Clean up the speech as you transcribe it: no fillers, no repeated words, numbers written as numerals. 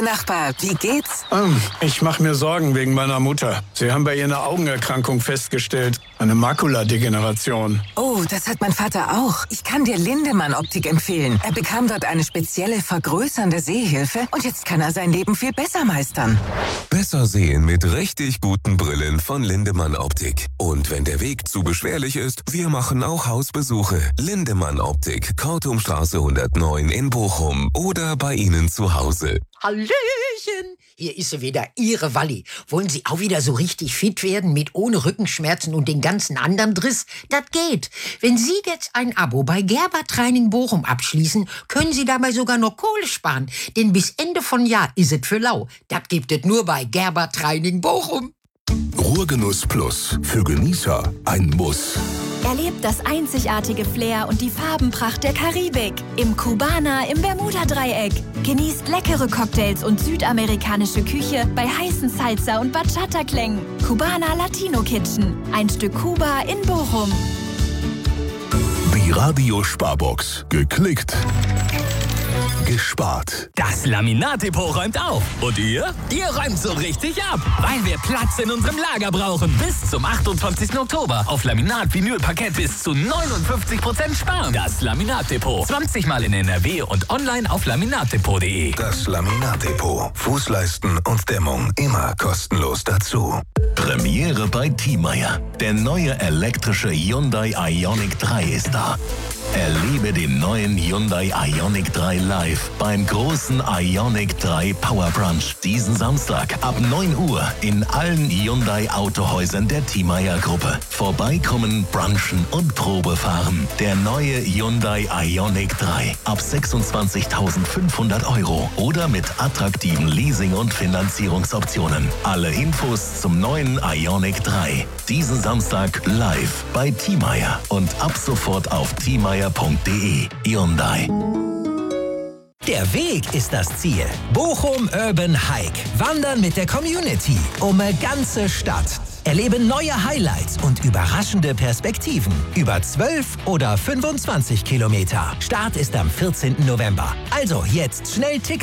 Nachbar, wie geht's? Ich mache mir Sorgen wegen meiner Mutter. Sie haben bei ihr eine Augenerkrankung festgestellt. Eine Makuladegeneration. Oh, das hat mein Vater auch. Ich kann dir Lindemann Optik empfehlen. Er bekam dort eine spezielle vergrößernde Sehhilfe und jetzt kann er sein Leben viel besser meistern. Besser sehen mit richtig guten Brillen von Lindemann Optik. Und wenn der Weg zu beschwerlich ist, wir machen auch Hausbesuche. Lindemann Optik, Kortumstraße 109 in Bochum oder bei Ihnen zu Hause. Hallöchen! Hier ist sie wieder, Ihre Walli. Wollen Sie auch wieder so richtig fit werden mit ohne Rückenschmerzen und den ganzen anderen Driss? Das geht. Wenn Sie jetzt ein Abo bei Gerber Training Bochum abschließen, können Sie dabei sogar noch Kohle sparen. Denn bis Ende von Jahr ist es für lau. Das gibt es nur bei Gerber Training Bochum. Ruhrgenuss Plus. Für Genießer ein Muss. Erlebt das einzigartige Flair und die Farbenpracht der Karibik im Cubana im Bermuda-Dreieck. Genießt leckere Cocktails und südamerikanische Küche bei heißen Salsa- und Bachata-Klängen. Cubana Latino Kitchen. Ein Stück Kuba in Bochum. Die Radio-Sparbox. Geklickt. Gespart. Das Laminat-Depot räumt auf. Und ihr? Ihr räumt so richtig ab. Weil wir Platz in unserem Lager brauchen. Bis zum 28. Oktober. Auf Laminat, Vinyl, Parkett bis zu 59% sparen. Das Laminat-Depot. 20 Mal in NRW und online auf laminatdepot.de. Das Laminat-Depot. Fußleisten und Dämmung immer kostenlos dazu. Premiere bei Thiemeyer. Der neue elektrische Hyundai Ioniq 3 ist da. Erlebe den neuen Hyundai Ioniq 3 live beim großen Ioniq 3 Power Brunch diesen Samstag ab 9 Uhr in allen Hyundai Autohäusern der Thiemeyer Gruppe. Vorbeikommen, brunchen und Probe fahren. Der neue Hyundai Ioniq 3 ab 26.500 € oder mit attraktiven Leasing- und Finanzierungsoptionen. Alle Infos zum neuen Ioniq 3 diesen Samstag live bei Thiemeyer und ab sofort auf thiemeyer.de. Hyundai. Der Weg ist das Ziel. Bochum Urban Hike. Wandern mit der Community. Um eine ganze Stadt. Erlebe neue Highlights und überraschende Perspektiven. Über 12 oder 25 Kilometer. Start ist am 14. November. Also jetzt schnell Tickets